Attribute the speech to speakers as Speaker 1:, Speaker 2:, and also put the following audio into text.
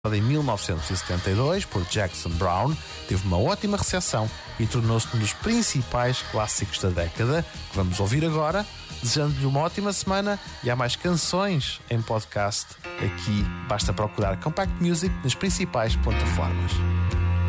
Speaker 1: Em 1972 por Jackson Browne, teve uma ótima recepção e tornou-se um dos principais clássicos da década, que vamos ouvir agora, desejando-lhe uma ótima semana. E há mais canções em podcast aqui, basta procurar Compact Music nas principais plataformas.